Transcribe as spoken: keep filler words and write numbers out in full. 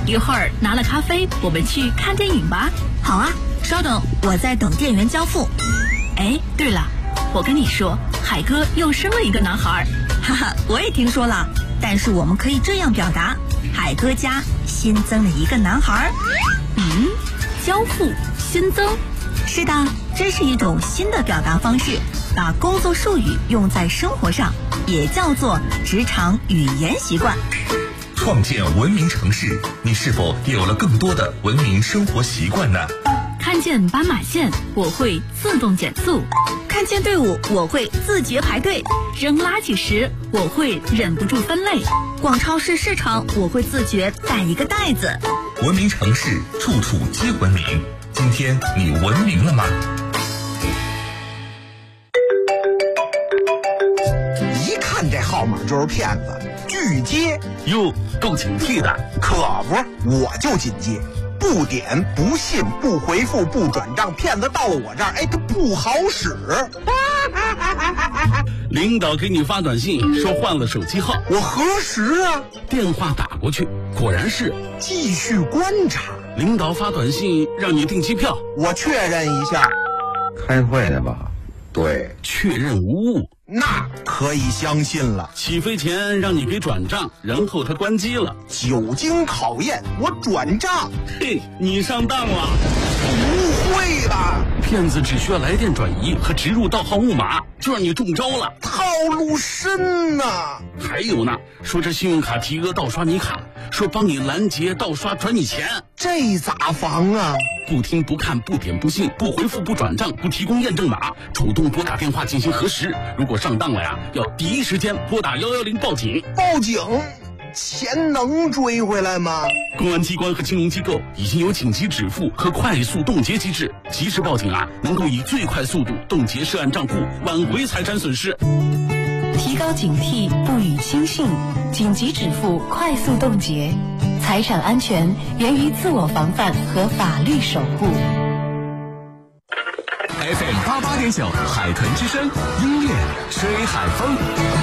一会儿拿了咖啡，我们去看电影吧。 好啊，稍等，我在等店员交付。 哎，对了，我跟你说，海哥又生了一个男孩。 哈哈，我也听说了，但是我们可以这样表达：海哥家新增了一个男孩。 嗯，交付新增。 是的，这是一种新的表达方式，把工作术语用在生活上，也叫做职场语言习惯。 创建文明城市，你是否也有了更多的文明生活习惯呢？ 看见斑马线，我会自动减速； 看见队伍，我会自觉排队； 扔垃圾时，我会忍不住分类； 逛超市市场，我会自觉带一个袋子。 文明城市，处处皆文明。今天你文明了吗？ 一看这号码就是骗子，拒接。 哟，够警惕的。 可不，我就警戒，不点不信不回复不转账，骗子到了我这儿，哎，他不好使。 领导给你发短信说换了手机号， 我核实啊， 电话打过去，果然是。 继续观察。 领导发短信让你订机票， 我确认一下。 开会的吧？ 对， 确认无误， 那可以相信了。 起飞前让你给转账，然后他关机了。 久经考验，我转账。 嘿，你上当了。 不会吧？ 骗子只需要来电转移和植入盗号木马，就让你中招了。 套路深呐！ 还有呢，说这信用卡提额盗刷你卡，说帮你拦截盗刷转你钱， 这咋防啊？ 不听不看不点不信不回复不转账不提供验证码，主动拨打电话进行核实。如果上当了呀，要第一时间拨打一一零报警。 报警？钱能追回来吗？ 公安机关和金融机构已经有紧急止付和快速冻结机制，及时报警啊，能够以最快速度冻结涉案账户，挽回财产损失。 提高警惕，不予轻信，紧急止付，快速冻结。财产安全源于自我防范和法律守护。 F M 八八点九，海豚之声，音乐吹海风。